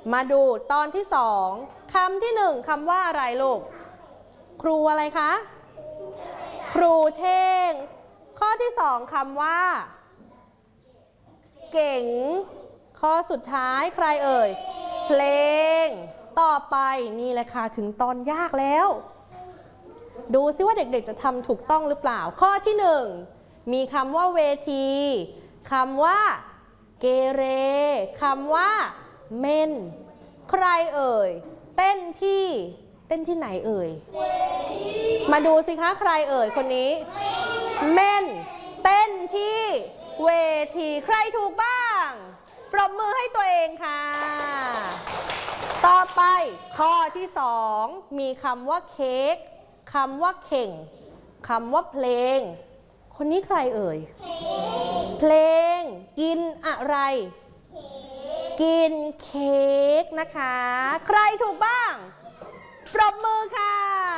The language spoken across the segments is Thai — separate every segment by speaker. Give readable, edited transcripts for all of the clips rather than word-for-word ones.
Speaker 1: มาดูตอนที่สองคำที่หนึ่งคำว่าอะไรลูกครูอะไรคะครูเท่งข้อที่สองคำว่าเก่งข้อสุดท้ายใครเอ่ยเพลงต่อไปนี่แหละค่ะถึงตอนยากแล้วดูซิว่าเด็กๆจะทำถูกต้องหรือเปล่าข้อที่หนึ่งมีคำว่าเวทีคำว่าเกเรคำว่าเม่นใครเอ่ยเต้นที่ไหนเอ่ยมาดูสิคะใครเอ่ยคนนี้เม่นเต้นที่เวทีใครถูกบ้างปรบมือให้ตัวเองค่ะต่อไปข้อที่สองมีคำว่าเค้กคำว่าเข่งคำว่าเพลงคนนี้ใครเอ่ยเพลงกินอะไรกินเค้กนะคะใครถูกบ้างปรบมือค่ะ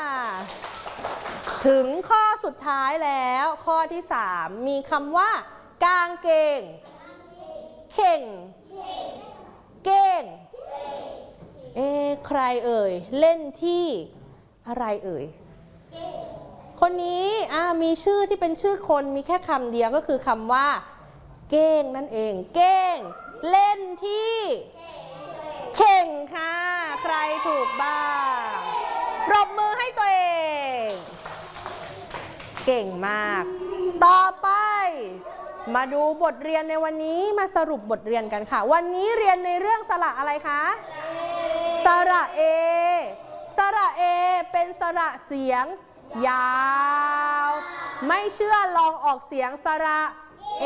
Speaker 1: ถึงข้อสุดท้ายแล้วข้อที่สามมีคำว่ากางเกงเข่งเก้งใครเอ่ยเล่นที่อะไรเอ่ยคนนี้มีชื่อที่เป็นชื่อคนมีแค่คำเดียวก็คือคำว่าเก้งนั่นเองเก้งเล่นที่เข่งค่ะใครถูกบ้างปรบมือให้ตัวเองเก่งมากต่อไปมาดูบทเรียนในวันนี้มาสรุปบทเรียนกันค่ะวันนี้เรียนในเรื่องสระอะไรคะสระเอสระเอเป็นสระเสียงยาวไม่เชื่อลองออกเสียงสระเอ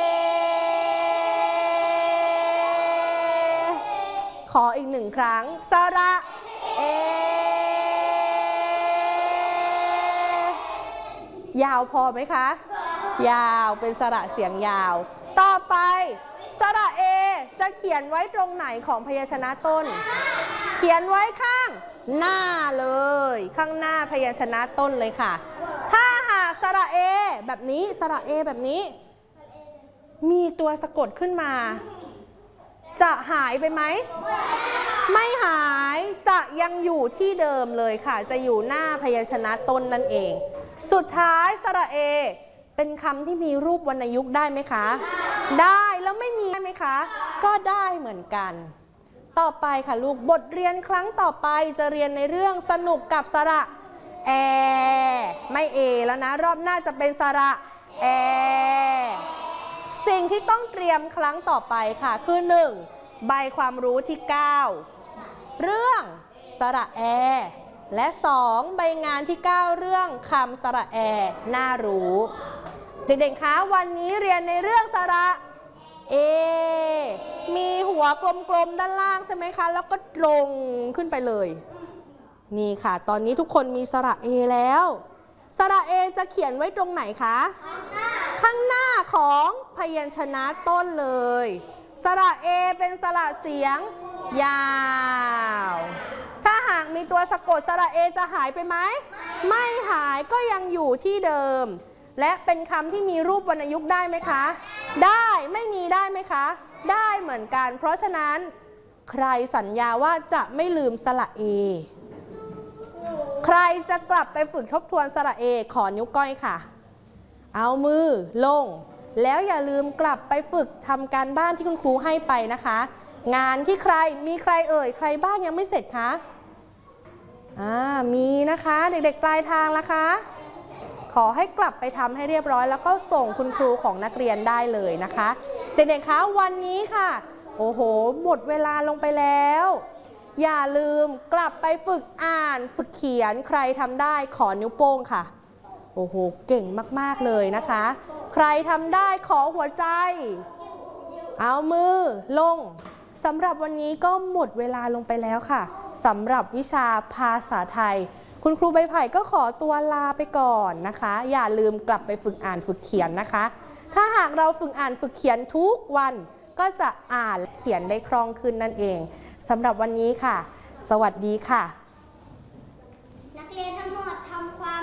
Speaker 1: ขออีกหนึ่งครั้งสระเอยาวพอไหมคะยาวเป็นสระเสียงยาวต่อไปสระเอจะเขียนไว้ตรงไหนของพยัญชนะต้นเขียนไว้ข้างหน้าเลยข้างหน้าพยัญชนะต้นเลยค่ะถ้าหากสระเอแบบนี้สระเอแบบนี้มีตัวสะกดขึ้นมาจะหายไปไหมไม่หายจะยังอยู่ที่เดิมเลยค่ะจะอยู่หน้าพยัญชนะต้นนั่นเองสุดท้ายสระเอเป็นคำที่มีรูปวรรณยุกต์ได้ไหมคะได้แล้วไม่มีได้ไหมคะก็ได้เหมือนกันต่อไปค่ะลูกบทเรียนครั้งต่อไปจะเรียนในเรื่องสนุกกับสระแอไม่เอแล้วนะรอบหน้าจะเป็นสระแอสิ่งที่ต้องเตรียมครั้งต่อไปค่ะคือ 1. ใบความรู้ที่ 9 เรื่องสระแอและ 2. ใบงานที่ 9 เรื่องคำสระแอน่ารู้เด็กๆคะวันนี้เรียนในเรื่องสระเอมีหัวกลมๆด้านล่างใช่ไหมคะแล้วก็ตรงขึ้นไปเลยนี่ค่ะตอนนี้ทุกคนมีสระเอแล้วสระเอจะเขียนไว้ตรงไหนคะข้างหน้าของพยัญชนะต้นเลยสระเอเป็นสระเสียงยาวถ้าหากมีตัวสะกดสระเอจะหายไปไหมไม่หายก็ยังอยู่ที่เดิมและเป็นคำที่มีรูปวรรณยุกต์ได้ไหมคะได้ไม่มีได้ไหมคะได้เหมือนกันเพราะฉะนั้นใครสัญญาว่าจะไม่ลืมสระเอใครจะกลับไปฝึกทบทวนสระเอขอนิ้วก้อยค่ะเอามือลงแล้วอย่าลืมกลับไปฝึกทำการบ้านที่คุณครูให้ไปนะคะงานที่มีใครเอ่ยใครบ้างยังไม่เสร็จคะมีนะคะเด็กๆปลายทางละคะขอให้กลับไปทำให้เรียบร้อยแล้วก็ส่งคุณครูของนักเรียนได้เลยนะคะเด็กๆคะวันนี้ค่ะโอ้โหหมดเวลาลงไปแล้วอย่าลืมกลับไปฝึกอ่านฝึกเขียนใครทำได้ขอนิ้วโป้งค่ะโอ้โหเก่งมากๆเลยนะคะใครทำได้ขอหัวใจเอามือลงสำหรับวันนี้ก็หมดเวลาลงไปแล้วค่ะสำหรับวิชาภาษาไทยคุณครูใบไผ่ก็ขอตัวลาไปก่อนนะคะอย่าลืมกลับไปฝึกอ่านฝึกเขียนนะคะถ้าหากเราฝึกอ่านฝึกเขียนทุกวันก็จะอ่านเขียนได้คล่องขึ้นนั่นเองสำหรับวันนี้ค่ะสวัสดีค่ะนักเรียน